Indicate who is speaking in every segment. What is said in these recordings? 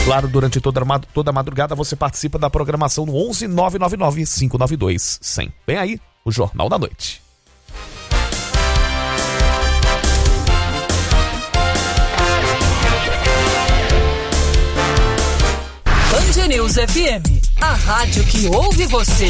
Speaker 1: Claro, durante toda a madrugada você participa da programação no 11 999 592 100. Vem aí o Jornal da Noite.
Speaker 2: Band News FM, a rádio que ouve você.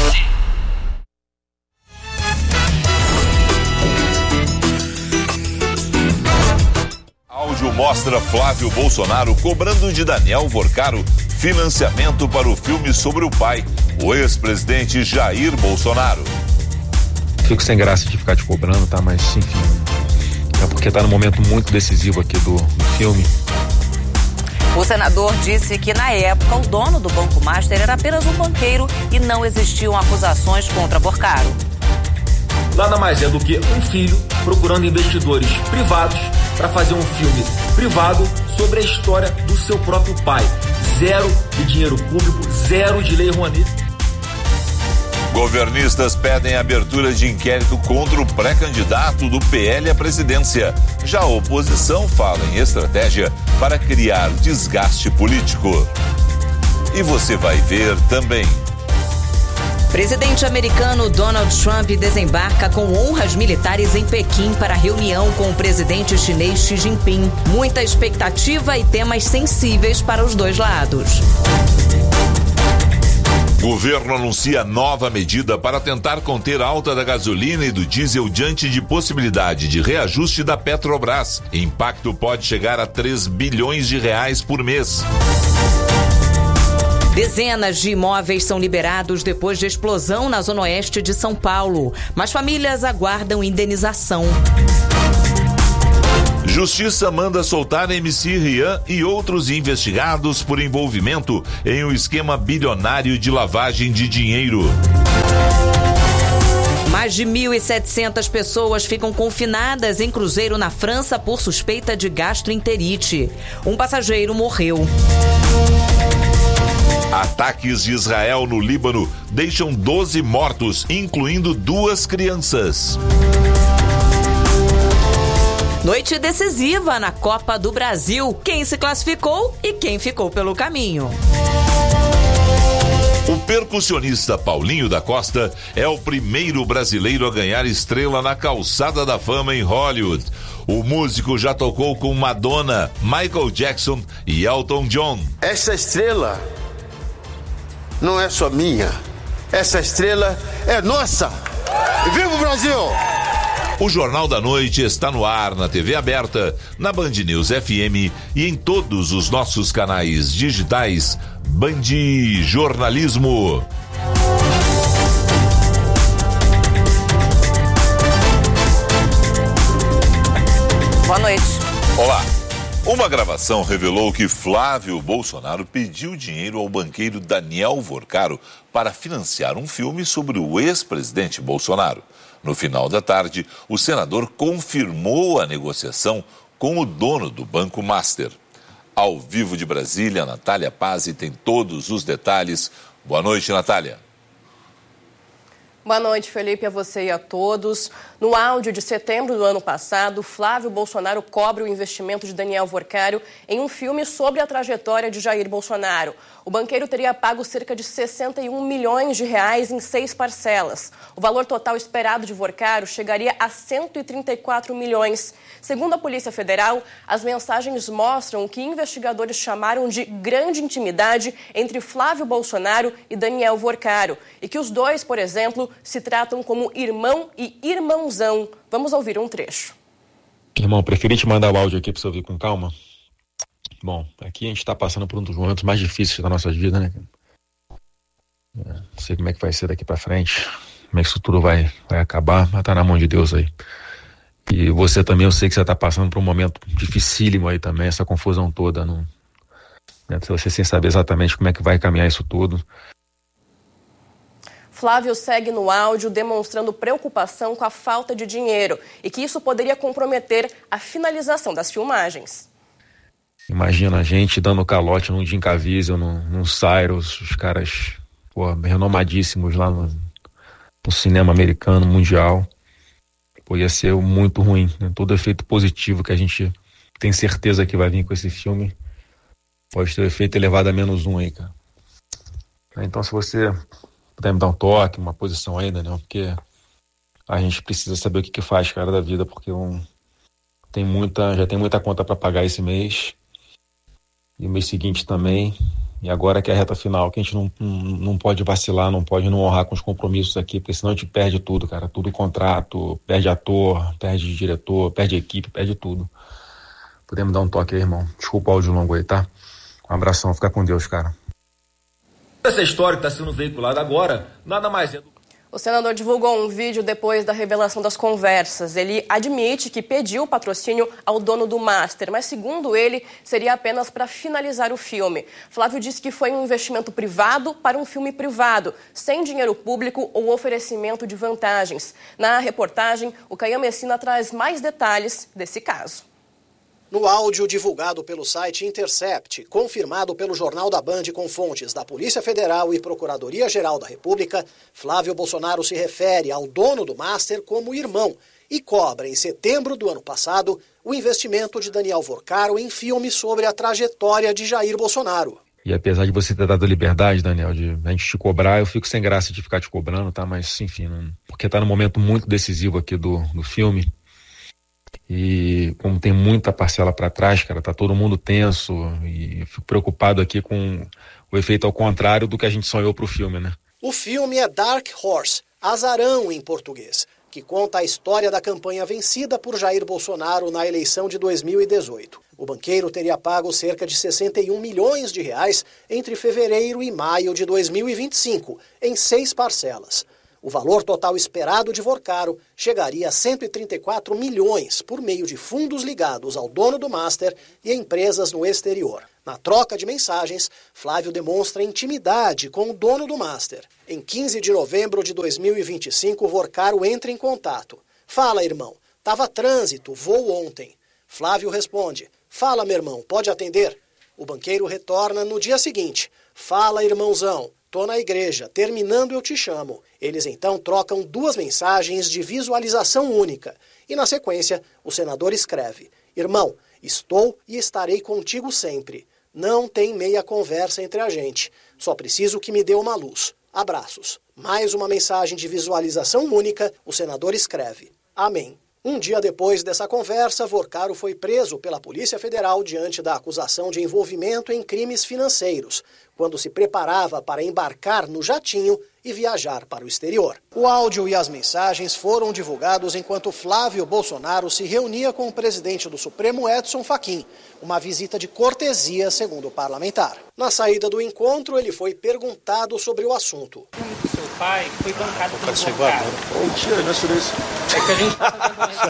Speaker 3: Áudio mostra Flávio Bolsonaro cobrando de Daniel Vorcaro financiamento para o filme sobre o pai, o ex-presidente Jair Bolsonaro.
Speaker 4: Fico sem graça de ficar te cobrando, tá? Mas enfim, é porque tá num momento muito decisivo aqui do filme.
Speaker 5: O senador disse que, na época, o dono do Banco Master era apenas um banqueiro e não existiam acusações contra Vorcaro.
Speaker 6: Nada mais é do que um filho procurando investidores privados para fazer um filme privado sobre a história do seu próprio pai. Zero de dinheiro público, zero de lei Rouanet.
Speaker 3: Governistas pedem abertura de inquérito contra o pré-candidato do PL à presidência. Já a oposição fala em estratégia para criar desgaste político. E você vai ver também.
Speaker 5: Presidente americano Donald Trump desembarca com honras militares em Pequim para reunião com o presidente chinês Xi Jinping. Muita expectativa e temas sensíveis para os dois lados.
Speaker 3: Governo anuncia nova medida para tentar conter a alta da gasolina e do diesel diante de possibilidade de reajuste da Petrobras. Impacto pode chegar a 3 bilhões de reais por mês.
Speaker 5: Dezenas de imóveis são liberados depois de explosão na zona oeste de São Paulo, mas famílias aguardam indenização.
Speaker 3: Justiça manda soltar MC Rian e outros investigados por envolvimento em um esquema bilionário de lavagem de dinheiro.
Speaker 5: Mais de 1.700 pessoas ficam confinadas em cruzeiro na França por suspeita de gastroenterite. Um passageiro morreu.
Speaker 3: Ataques de Israel no Líbano deixam 12 mortos, incluindo 2 crianças.
Speaker 5: Noite decisiva na Copa do Brasil. Quem se classificou e quem ficou pelo caminho.
Speaker 3: O percussionista Paulinho da Costa é o primeiro brasileiro a ganhar estrela na Calçada da Fama em Hollywood. O músico já tocou com Madonna, Michael Jackson e Elton John.
Speaker 7: Essa estrela não é só minha. Essa estrela é nossa. Viva o Brasil!
Speaker 3: O Jornal da Noite está no ar na TV aberta, na Band News FM e em todos os nossos canais digitais. Band Jornalismo.
Speaker 5: Boa noite.
Speaker 3: Olá. Uma gravação revelou que Flávio Bolsonaro pediu dinheiro ao banqueiro Daniel Vorcaro para financiar um filme sobre o ex-presidente Bolsonaro. No final da tarde, o senador confirmou a negociação com o dono do Banco Master. Ao vivo de Brasília, Natália Pazzi tem todos os detalhes. Boa noite, Natália.
Speaker 8: Boa noite, Felipe, a você e a todos. No áudio de setembro do ano passado, Flávio Bolsonaro cobra o investimento de Daniel Vorcaro em um filme sobre a trajetória de Jair Bolsonaro. O banqueiro teria pago cerca de 61 milhões de reais em 6 parcelas. O valor total esperado de Vorcaro chegaria a 134 milhões. Segundo a Polícia Federal, as mensagens mostram o que investigadores chamaram de grande intimidade entre Flávio Bolsonaro e Daniel Vorcaro, e que os dois, por exemplo, se tratam como irmão e irmãozão. Vamos ouvir um trecho.
Speaker 4: Irmão, preferi te mandar o áudio aqui pra você ouvir com calma. Bom, aqui a gente tá passando por um dos momentos mais difíceis da nossa vida, né? Não sei como é que vai ser daqui pra frente, como é que isso tudo vai acabar, mas tá na mão de Deus aí. E você também, eu sei que você tá passando por um momento dificílimo aí também, essa confusão toda, né? Você sem saber exatamente como é que vai caminhar isso tudo.
Speaker 8: Flávio segue no áudio demonstrando preocupação com a falta de dinheiro e que isso poderia comprometer a finalização das filmagens.
Speaker 4: Imagina a gente dando calote num Jim Caviezel, num Cyrus, os caras renomadíssimos lá no cinema americano, mundial. Ia ser muito ruim, né? Todo efeito positivo que a gente tem certeza que vai vir com esse filme pode ter efeito elevado a -1 aí, cara. Então, se você puder me dar um toque, uma posição aí, Daniel, porque a gente precisa saber o que faz, cara, da vida, porque já tem muita conta para pagar esse mês, e o mês seguinte também, e agora que é a reta final, que a gente não pode vacilar, não pode não honrar com os compromissos aqui, porque senão a gente perde tudo, cara, tudo contrato, perde ator, perde diretor, perde equipe, perde tudo. Podemos dar um toque aí, irmão? Desculpa o áudio longo aí, tá? Um abração, fica com Deus, cara.
Speaker 6: Essa história que está sendo veiculada agora, nada mais é do...
Speaker 8: O senador divulgou um vídeo depois da revelação das conversas. Ele admite que pediu patrocínio ao dono do Master, mas, segundo ele, seria apenas para finalizar o filme. Flávio disse que foi um investimento privado para um filme privado, sem dinheiro público ou oferecimento de vantagens. Na reportagem, o Caian Messina traz mais detalhes desse caso.
Speaker 9: No áudio divulgado pelo site Intercept, confirmado pelo Jornal da Band com fontes da Polícia Federal e Procuradoria-Geral da República, Flávio Bolsonaro se refere ao dono do Master como irmão e cobra, em setembro do ano passado, o investimento de Daniel Vorcaro em filme sobre a trajetória de Jair Bolsonaro.
Speaker 4: E apesar de você ter dado liberdade, Daniel, de a gente te cobrar, eu fico sem graça de ficar te cobrando, tá? Mas, enfim, porque tá num momento muito decisivo aqui do filme. E como tem muita parcela para trás, cara, tá todo mundo tenso e eu fico preocupado aqui com o efeito ao contrário do que a gente sonhou pro filme, né?
Speaker 9: O filme é Dark Horse, Azarão em português, que conta a história da campanha vencida por Jair Bolsonaro na eleição de 2018. O banqueiro teria pago cerca de 61 milhões de reais entre fevereiro e maio de 2025, em 6 parcelas. O valor total esperado de Vorcaro chegaria a 134 milhões por meio de fundos ligados ao dono do Master e empresas no exterior. Na troca de mensagens, Flávio demonstra intimidade com o dono do Master. Em 15 de novembro de 2025, Vorcaro entra em contato. Fala, irmão. Tava trânsito, voo ontem. Flávio responde. Fala, meu irmão, pode atender? O banqueiro retorna no dia seguinte. Fala, irmãozão. Tô na igreja, terminando eu te chamo. Eles então trocam 2 mensagens de visualização única. E na sequência, o senador escreve: Irmão, estou e estarei contigo sempre. Não tem meia conversa entre a gente. Só preciso que me dê uma luz. Abraços. Mais uma mensagem de visualização única, o senador escreve: Amém. Um dia depois dessa conversa, Vorcaro foi preso pela Polícia Federal diante da acusação de envolvimento em crimes financeiros, quando se preparava para embarcar no jatinho e viajar para o exterior. O áudio e as mensagens foram divulgados enquanto Flávio Bolsonaro se reunia com o presidente do Supremo, Edson Fachin, uma visita de cortesia, segundo o parlamentar. Na saída do encontro, ele foi perguntado sobre o assunto.
Speaker 10: Seu pai foi bancado pelo Vorcaro.
Speaker 7: Mentira, não é sobre isso.
Speaker 10: É que a gente está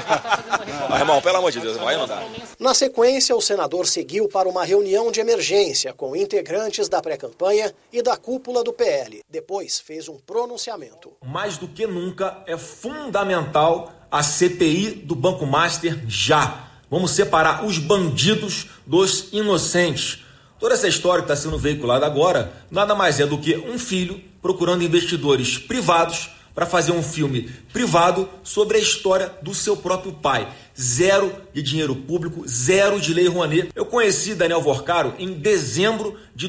Speaker 10: fazendo
Speaker 11: irmão, pelo amor de Deus, vai não dá.
Speaker 9: Na sequência, o senador seguiu para uma reunião de emergência com integrantes da pré-campanha e da cúpula do PL. Depois fez um pronunciamento.
Speaker 6: Mais do que nunca, é fundamental a CPI do Banco Master já. Vamos separar os bandidos dos inocentes. Toda essa história que está sendo veiculada agora nada mais é do que um filho procurando investidores privados para fazer um filme privado sobre a história do seu próprio pai. 0 de dinheiro público, 0 de lei Rouanet. Eu conheci Daniel Vorcaro em dezembro de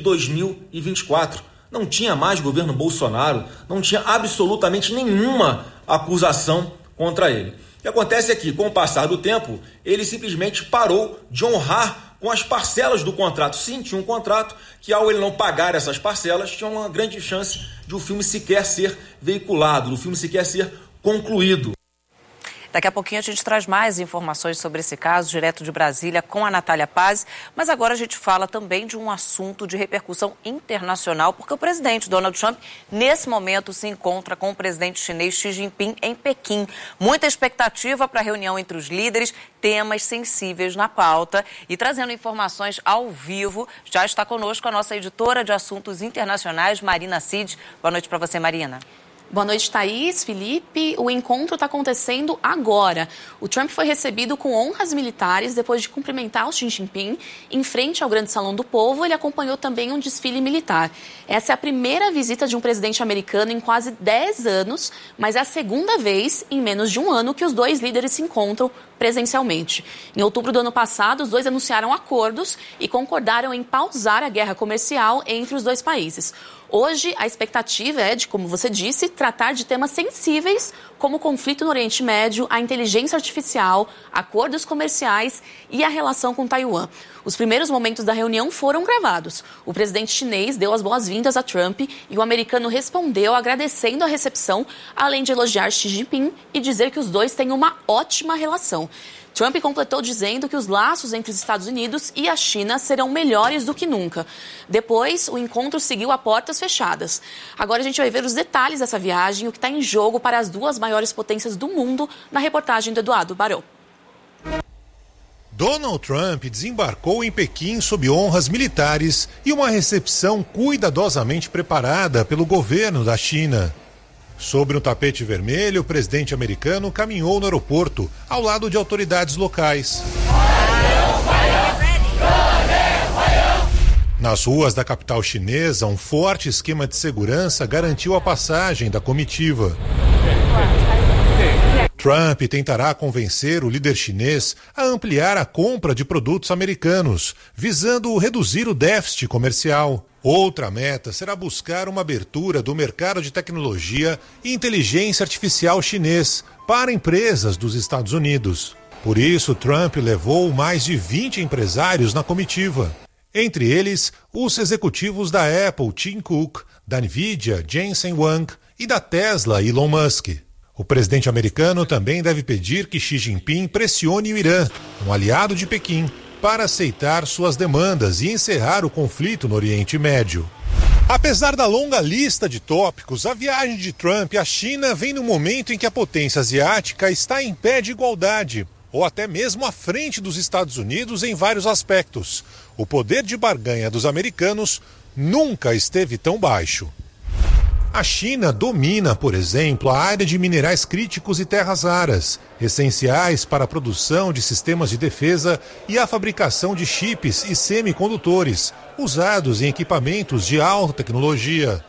Speaker 6: 2024. Não tinha mais governo Bolsonaro, não tinha absolutamente nenhuma acusação contra ele. O que acontece é que, com o passar do tempo, ele simplesmente parou de honrar com as parcelas do contrato. Sim, tinha um contrato que, ao ele não pagar essas parcelas, tinha uma grande chance de o filme sequer ser veiculado, do filme sequer ser concluído.
Speaker 5: Daqui a pouquinho a gente traz mais informações sobre esse caso, direto de Brasília, com a Natália Paz. Mas agora a gente fala também de um assunto de repercussão internacional, porque o presidente Donald Trump, nesse momento, se encontra com o presidente chinês Xi Jinping em Pequim. Muita expectativa para a reunião entre os líderes, temas sensíveis na pauta. E trazendo informações ao vivo, já está conosco a nossa editora de assuntos internacionais, Marina Cid. Boa noite para você, Marina.
Speaker 11: Boa noite, Thaís, Felipe. O encontro está acontecendo agora. O Trump foi recebido com honras militares depois de cumprimentar o Xi Jinping em frente ao Grande Salão do Povo. Ele acompanhou também um desfile militar. Essa é a primeira visita de um presidente americano em quase 10 anos, mas é a segunda vez em menos de um ano que os dois líderes se encontram presencialmente. Em outubro do ano passado, os dois anunciaram acordos e concordaram em pausar a guerra comercial entre os dois países. Hoje, a expectativa é de, como você disse, tratar de temas sensíveis como o conflito no Oriente Médio, a inteligência artificial, acordos comerciais e a relação com Taiwan. Os primeiros momentos da reunião foram gravados. O presidente chinês deu as boas-vindas a Trump e o americano respondeu agradecendo a recepção, além de elogiar Xi Jinping e dizer que os dois têm uma ótima relação. Trump completou dizendo que os laços entre os Estados Unidos e a China serão melhores do que nunca. Depois, o encontro seguiu a portas fechadas. Agora a gente vai ver os detalhes dessa viagem, o que está em jogo para as duas maiores potências do mundo, na reportagem do Eduardo Barão.
Speaker 12: Donald Trump desembarcou em Pequim sob honras militares e uma recepção cuidadosamente preparada pelo governo da China. Sobre um tapete vermelho, o presidente americano caminhou no aeroporto, ao lado de autoridades locais. Nas ruas da capital chinesa, um forte esquema de segurança garantiu a passagem da comitiva. Trump tentará convencer o líder chinês a ampliar a compra de produtos americanos, visando reduzir o déficit comercial. Outra meta será buscar uma abertura do mercado de tecnologia e inteligência artificial chinês para empresas dos Estados Unidos. Por isso, Trump levou mais de 20 empresários na comitiva. Entre eles, os executivos da Apple, Tim Cook, da Nvidia, Jensen Huang, e da Tesla, Elon Musk. O presidente americano também deve pedir que Xi Jinping pressione o Irã, um aliado de Pequim, para aceitar suas demandas e encerrar o conflito no Oriente Médio. Apesar da longa lista de tópicos, a viagem de Trump à China vem no momento em que a potência asiática está em pé de igualdade, ou até mesmo à frente dos Estados Unidos em vários aspectos. O poder de barganha dos americanos nunca esteve tão baixo. A China domina, por exemplo, a área de minerais críticos e terras raras, essenciais para a produção de sistemas de defesa e a fabricação de chips e semicondutores, usados em equipamentos de alta tecnologia.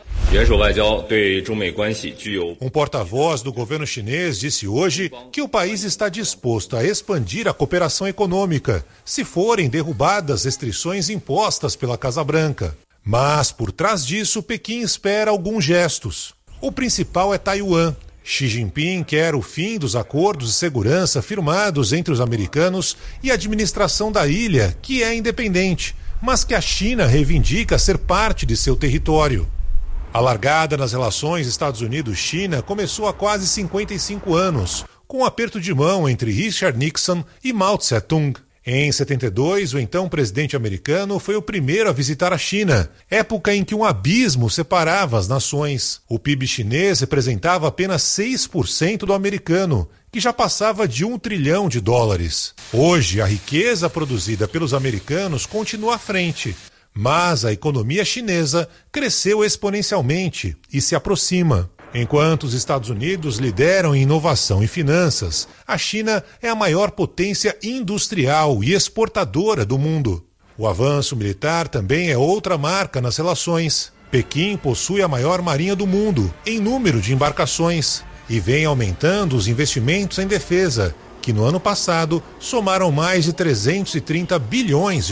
Speaker 12: Um porta-voz do governo chinês disse hoje que o país está disposto a expandir a cooperação econômica, se forem derrubadas restrições impostas pela Casa Branca. Mas, por trás disso, Pequim espera alguns gestos. O principal é Taiwan. Xi Jinping quer o fim dos acordos de segurança firmados entre os americanos e a administração da ilha, que é independente, mas que a China reivindica ser parte de seu território. A largada nas relações Estados Unidos-China começou há quase 55 anos, com um aperto de mão entre Richard Nixon e Mao Tse-tung. Em 72, o então presidente americano foi o primeiro a visitar a China, época em que um abismo separava as nações. O PIB chinês representava apenas 6% do americano, que já passava de $1 trilhão. Hoje, a riqueza produzida pelos americanos continua à frente, mas a economia chinesa cresceu exponencialmente e se aproxima. Enquanto os Estados Unidos lideram em inovação e finanças, a China é a maior potência industrial e exportadora do mundo. O avanço militar também é outra marca nas relações. Pequim possui a maior marinha do mundo em número de embarcações e vem aumentando os investimentos em defesa, que no ano passado somaram mais de $330 bilhões.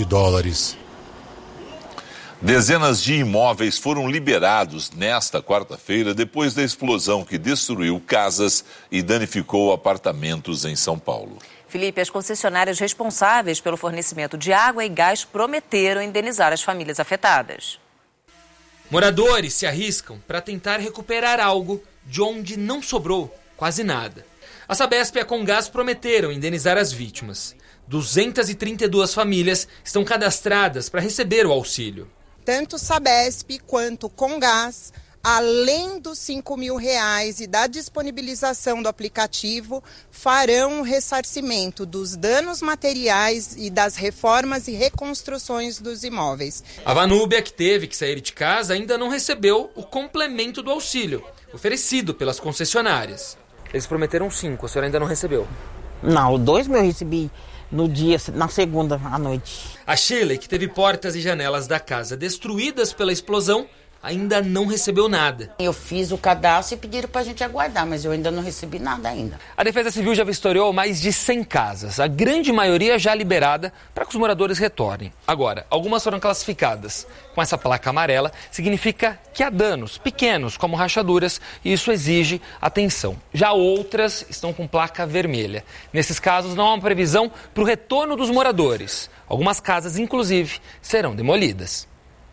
Speaker 3: Dezenas de imóveis foram liberados nesta quarta-feira depois da explosão que destruiu casas e danificou apartamentos em São Paulo.
Speaker 5: Felipe, as concessionárias responsáveis pelo fornecimento de água e gás prometeram indenizar as famílias afetadas.
Speaker 13: Moradores se arriscam para tentar recuperar algo de onde não sobrou quase nada. A Sabesp e a Comgás prometeram indenizar as vítimas. 232 famílias estão cadastradas para receber o auxílio.
Speaker 14: Tanto Sabesp quanto Comgás além dos R$5.000 e da disponibilização do aplicativo, farão o ressarcimento dos danos materiais e das reformas e reconstruções dos imóveis.
Speaker 13: A Vanúbia, que teve que sair de casa, ainda não recebeu o complemento do auxílio, oferecido pelas concessionárias. Eles prometeram 5, a senhora ainda não recebeu?
Speaker 15: Não, 2 eu recebi na segunda à noite.
Speaker 13: A Shirley, que teve portas e janelas da casa destruídas pela explosão, ainda não recebeu nada.
Speaker 15: Eu fiz o cadastro e pediram pra gente aguardar, mas eu ainda não recebi nada ainda.
Speaker 13: A Defesa Civil já vistoriou mais de 100 casas, a grande maioria já liberada para que os moradores retornem. Agora, algumas foram classificadas com essa placa amarela, significa que há danos pequenos, como rachaduras, e isso exige atenção. Já outras estão com placa vermelha. Nesses casos, não há uma previsão para o retorno dos moradores. Algumas casas, inclusive, serão demolidas.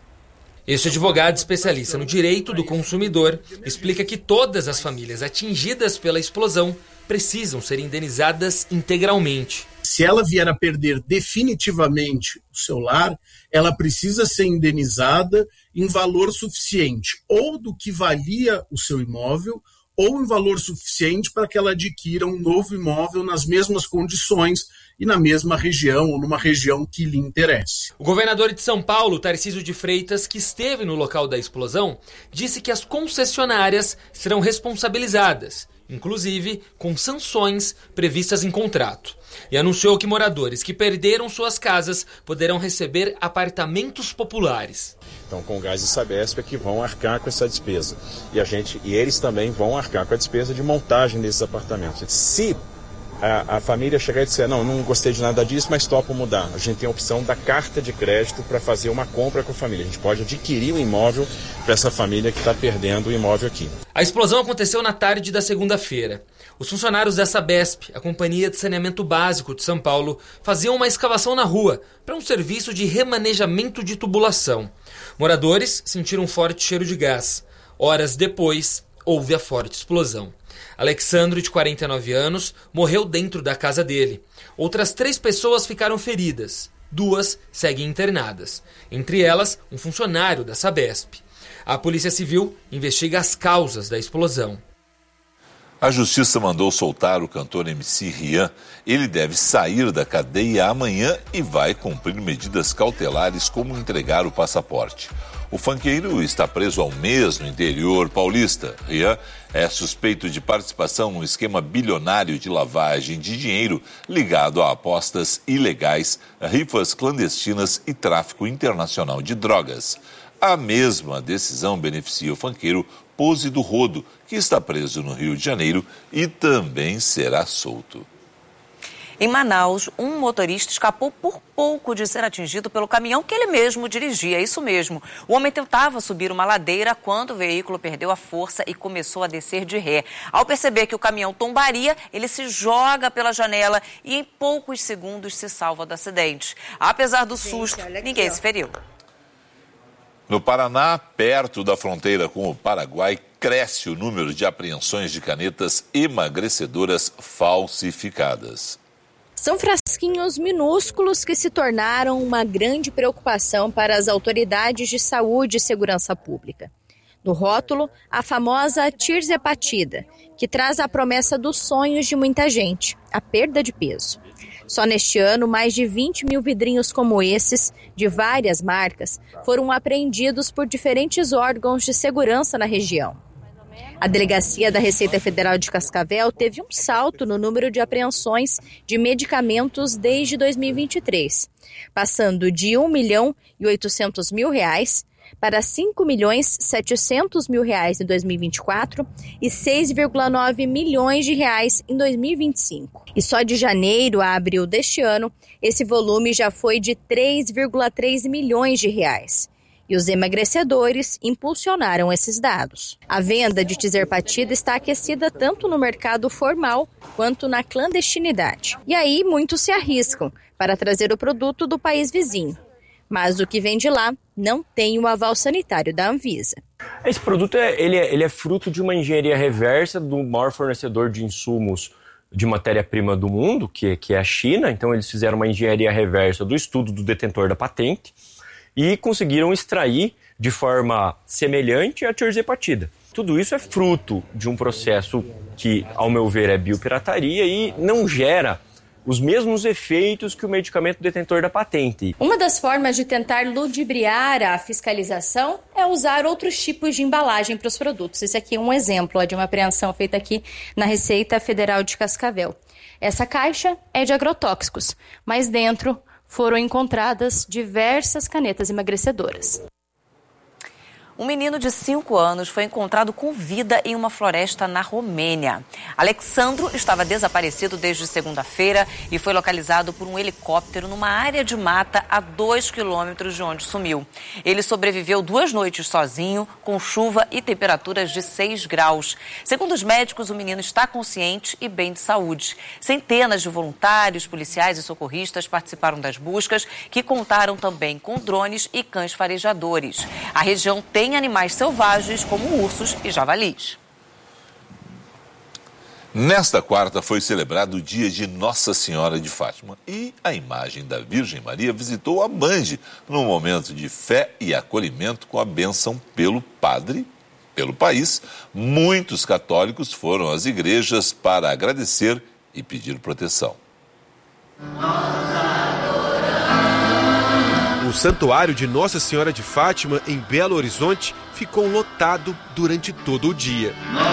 Speaker 13: Este advogado especialista no direito do consumidor explica que todas as famílias atingidas pela explosão precisam ser indenizadas integralmente.
Speaker 16: Se ela vier a perder definitivamente o seu lar, ela precisa ser indenizada em valor suficiente, ou do que valia o seu imóvel, ou em valor suficiente para que ela adquira um novo imóvel nas mesmas condições e na mesma região, ou numa região que lhe interesse.
Speaker 13: O governador de São Paulo, Tarcísio de Freitas, que esteve no local da explosão, disse que as concessionárias serão responsabilizadas, inclusive com sanções previstas em contrato. E anunciou que moradores que perderam suas casas poderão receber apartamentos populares.
Speaker 17: Então, com o Gás e Sabesp é que vão arcar com essa despesa. E eles também vão arcar com a despesa de montagem desses apartamentos. Se a família chegar e disser, não gostei de nada disso, mas topo mudar, a gente tem a opção da carta de crédito para fazer uma compra com a família. A gente pode adquirir o imóvel para essa família que está perdendo o imóvel aqui.
Speaker 13: A explosão aconteceu na tarde da segunda-feira. Os funcionários da Sabesp, a Companhia de Saneamento Básico de São Paulo, faziam uma escavação na rua para um serviço de remanejamento de tubulação. Moradores sentiram um forte cheiro de gás. Horas depois, houve a forte explosão. Alexandro, de 49 anos, morreu dentro da casa dele. Outras 3 pessoas ficaram feridas. 2 seguem internadas. Entre elas, um funcionário da Sabesp. A Polícia Civil investiga as causas da explosão.
Speaker 3: A Justiça mandou soltar o cantor MC Rian. Ele deve sair da cadeia amanhã e vai cumprir medidas cautelares como entregar o passaporte. O funkeiro está preso há um mês no interior paulista. Rian é suspeito de participação num esquema bilionário de lavagem de dinheiro ligado a apostas ilegais, rifas clandestinas e tráfico internacional de drogas. A mesma decisão beneficia o funkeiro Pose do Rodo, que está preso no Rio de Janeiro e também será solto.
Speaker 5: Em Manaus, um motorista escapou por pouco de ser atingido pelo caminhão que ele mesmo dirigia. Isso mesmo. O homem tentava subir uma ladeira quando o veículo perdeu a força e começou a descer de ré. Ao perceber que o caminhão tombaria, ele se joga pela janela e em poucos segundos se salva do acidente. Apesar do susto, ninguém se feriu.
Speaker 3: No Paraná, perto da fronteira com o Paraguai, cresce o número de apreensões de canetas emagrecedoras falsificadas.
Speaker 18: São frasquinhos minúsculos que se tornaram uma grande preocupação para as autoridades de saúde e segurança pública. No rótulo, a famosa tirzepatida, que traz a promessa dos sonhos de muita gente, a perda de peso. Só neste ano, mais de 20 mil vidrinhos como esses, de várias marcas, foram apreendidos por diferentes órgãos de segurança na região. A Delegacia da Receita Federal de Cascavel teve um salto no número de apreensões de medicamentos desde 2023, passando de R$ 1.800.000 para R$ 5.700.000 em 2024 e R$ 6,9 milhões em 2025. E só de janeiro a abril deste ano, esse volume já foi de R$ 3,3 milhões. E os emagrecedores impulsionaram esses dados. A venda de tirzepatida está aquecida tanto no mercado formal quanto na clandestinidade. E aí muitos se arriscam para trazer o produto do país vizinho. Mas o que vem de lá não tem o aval sanitário da Anvisa.
Speaker 19: Esse produto ele é fruto de uma engenharia reversa do maior fornecedor de insumos de matéria-prima do mundo, que é a China. Então eles fizeram uma engenharia reversa do estudo do detentor da patente e conseguiram extrair de forma semelhante à tirzepatida. Tudo isso é fruto de um processo que, ao meu ver, é biopirataria e não gera os mesmos efeitos que o medicamento detentor da patente.
Speaker 18: Uma das formas de tentar ludibriar a fiscalização é usar outros tipos de embalagem para os produtos. Esse aqui é um exemplo de uma apreensão feita aqui na Receita Federal de Cascavel. Essa caixa é de agrotóxicos, mas dentro foram encontradas diversas canetas emagrecedoras.
Speaker 5: Um menino de 5 anos foi encontrado com vida em uma floresta na Romênia. Alexandro estava desaparecido desde segunda-feira e foi localizado por um helicóptero numa área de mata a 2 quilômetros de onde sumiu. Ele sobreviveu 2 noites sozinho, com chuva e temperaturas de 6 graus. Segundo os médicos, o menino está consciente e bem de saúde. Centenas de voluntários, policiais e socorristas participaram das buscas, que contaram também com drones e cães farejadores. A região tem animais selvagens como ursos e javalis.
Speaker 3: Nesta quarta foi celebrado o dia de Nossa Senhora de Fátima e a imagem da Virgem Maria visitou a Band num momento de fé e acolhimento com a bênção pelo padre. Pelo país, muitos católicos foram às igrejas para agradecer e pedir proteção.
Speaker 20: O Santuário de Nossa Senhora de Fátima, em Belo Horizonte, ficou lotado durante todo o dia.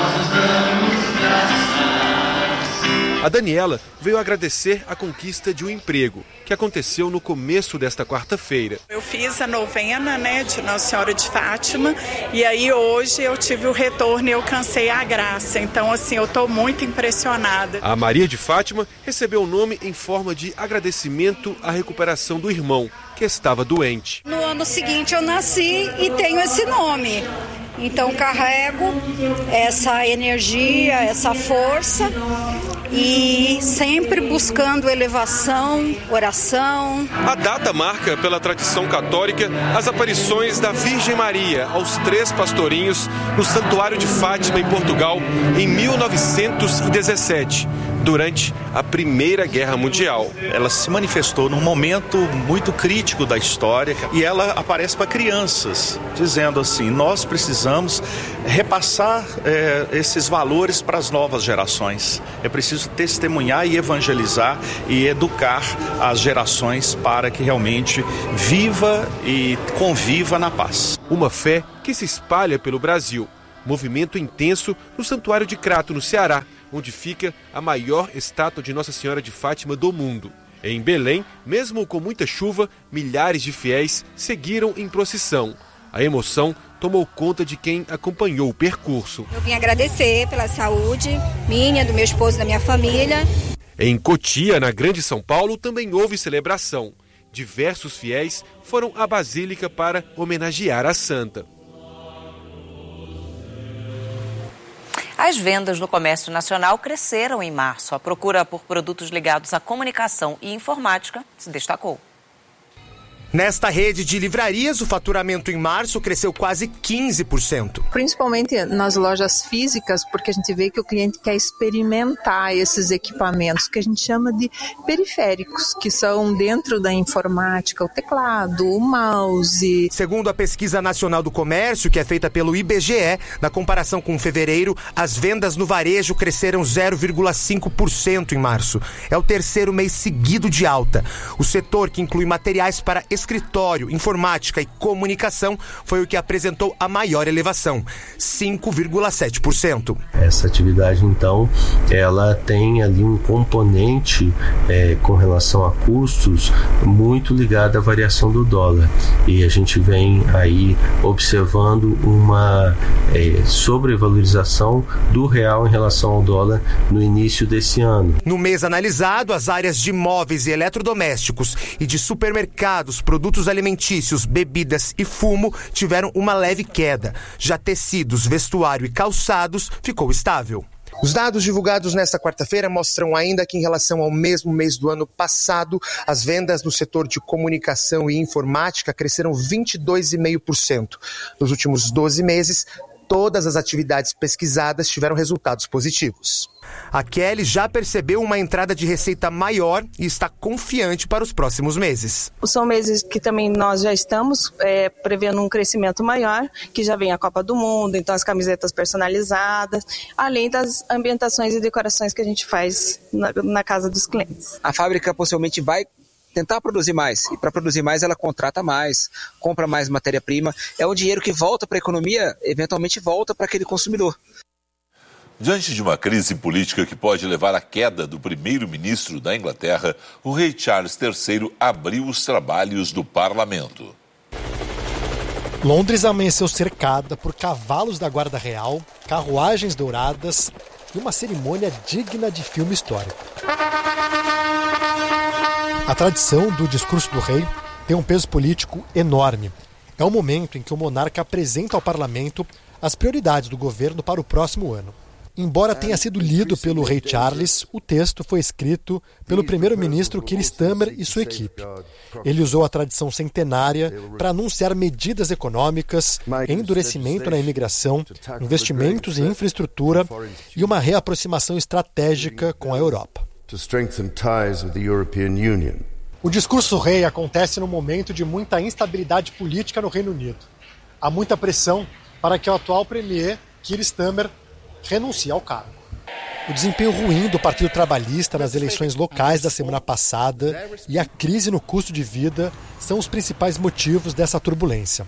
Speaker 20: A Daniela veio agradecer a conquista de um emprego, que aconteceu no começo desta quarta-feira.
Speaker 21: Eu fiz a novena, de Nossa Senhora de Fátima, e aí hoje eu tive o retorno e eu alcancei a graça. Então, assim, eu estou muito impressionada.
Speaker 20: A Maria de Fátima recebeu o nome em forma de agradecimento à recuperação do irmão, que estava doente.
Speaker 22: No ano seguinte eu nasci e tenho esse nome. Então carrego essa energia, essa força e sempre buscando elevação, oração.
Speaker 20: A data marca, pela tradição católica, as aparições da Virgem Maria aos 3 pastorinhos no Santuário de Fátima, em Portugal, em 1917, durante a Primeira Guerra Mundial.
Speaker 23: Ela se manifestou num momento muito crítico da história e ela aparece para crianças, dizendo assim: nós precisamos repassar esses valores para as novas gerações. É preciso testemunhar e evangelizar e educar as gerações para que realmente viva e conviva na paz.
Speaker 20: Uma fé que se espalha pelo Brasil. Movimento intenso no Santuário de Crato, no Ceará, onde fica a maior estátua de Nossa Senhora de Fátima do mundo. Em Belém, mesmo com muita chuva, milhares de fiéis seguiram em procissão. A emoção tomou conta de quem acompanhou o percurso.
Speaker 22: Eu vim agradecer pela saúde minha, do meu esposo e da minha família.
Speaker 20: Em Cotia, na Grande São Paulo, também houve celebração. Diversos fiéis foram à Basílica para homenagear a santa.
Speaker 5: As vendas no comércio nacional cresceram em março. A procura por produtos ligados à comunicação e informática se destacou.
Speaker 24: Nesta rede de livrarias, o faturamento em março cresceu quase 15%.
Speaker 25: Principalmente nas lojas físicas, porque a gente vê que o cliente quer experimentar esses equipamentos que a gente chama de periféricos, que são dentro da informática, o teclado, o mouse.
Speaker 24: Segundo a Pesquisa Nacional do Comércio, que é feita pelo IBGE, na comparação com fevereiro, as vendas no varejo cresceram 0,5% em março. É o terceiro mês seguido de alta. O setor, que inclui materiais para escritório, informática e comunicação, foi o que apresentou a maior elevação, 5,7%.
Speaker 26: Essa atividade, então, ela tem ali um componente com relação a custos muito ligado à variação do dólar. E a gente vem aí observando uma sobrevalorização do real em relação ao dólar no início desse ano.
Speaker 24: No mês analisado, as áreas de móveis e eletrodomésticos e de supermercados, produtos alimentícios, bebidas e fumo tiveram uma leve queda. Já tecidos, vestuário e calçados ficou estável. Os dados divulgados nesta quarta-feira mostram ainda que, em relação ao mesmo mês do ano passado, as vendas no setor de comunicação e informática cresceram 22,5%. Nos últimos 12 meses, todas as atividades pesquisadas tiveram resultados positivos. A Kelly já percebeu uma entrada de receita maior e está confiante para os próximos meses.
Speaker 25: São meses que também nós já estamos prevendo um crescimento maior, que já vem a Copa do Mundo, então as camisetas personalizadas, além das ambientações e decorações que a gente faz na casa dos clientes.
Speaker 1: A fábrica possivelmente vai tentar produzir mais, e para produzir mais ela contrata mais, compra mais matéria-prima. É um dinheiro que volta para a economia, eventualmente volta para aquele consumidor.
Speaker 3: Diante de uma crise política que pode levar à queda do primeiro-ministro da Inglaterra, o rei Charles III abriu os trabalhos do parlamento.
Speaker 2: Londres amanheceu cercada por cavalos da Guarda Real, carruagens douradas e uma cerimônia digna de filme histórico. A tradição do discurso do rei tem um peso político enorme. É o momento em que o monarca apresenta ao parlamento as prioridades do governo para o próximo ano. Embora tenha sido lido pelo rei Charles, o texto foi escrito pelo primeiro-ministro Keir Starmer e sua equipe. Ele usou a tradição centenária para anunciar medidas econômicas, endurecimento na imigração, investimentos em infraestrutura e uma reaproximação estratégica com a Europa. O discurso do rei acontece num momento de muita instabilidade política no Reino Unido. Há muita pressão para que o atual premier, Keir Starmer, renuncie ao cargo. O desempenho ruim do Partido Trabalhista nas eleições locais da semana passada e a crise no custo de vida são os principais motivos dessa turbulência.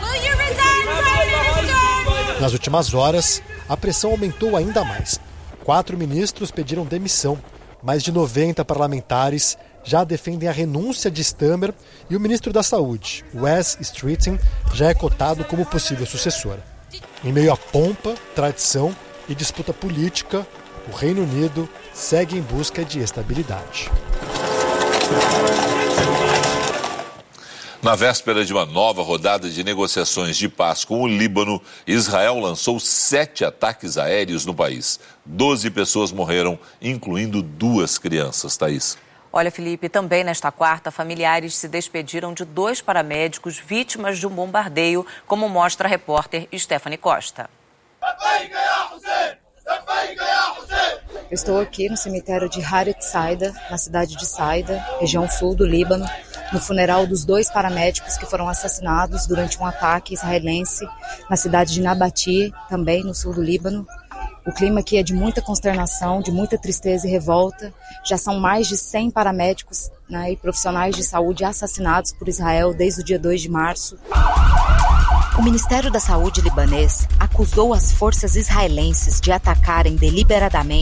Speaker 2: Nas últimas horas, a pressão aumentou ainda mais. 4 ministros pediram demissão. Mais de 90 parlamentares já defendem a renúncia de Starmer e o ministro da Saúde, Wes Streeting, já é cotado como possível sucessor. Em meio à pompa, tradição e disputa política, o Reino Unido segue em busca de estabilidade.
Speaker 3: Na véspera de uma nova rodada de negociações de paz com o Líbano, Israel lançou 7 ataques aéreos no país. 12 pessoas morreram, incluindo 2 crianças. Thaís.
Speaker 5: Olha, Felipe, também nesta quarta, familiares se despediram de 2 paramédicos vítimas de um bombardeio, como mostra a repórter Stephanie Costa.
Speaker 4: Eu estou aqui no cemitério de Haret Saida, na cidade de Saida, região sul do Líbano, no funeral dos 2 paramédicos que foram assassinados durante um ataque israelense na cidade de Nabati, também no sul do Líbano. O clima aqui é de muita consternação, de muita tristeza e revolta. Já são mais de 100 paramédicos, e profissionais de saúde assassinados por Israel desde o dia 2 de março.
Speaker 7: O Ministério da Saúde libanês acusou as forças israelenses de atacarem deliberadamente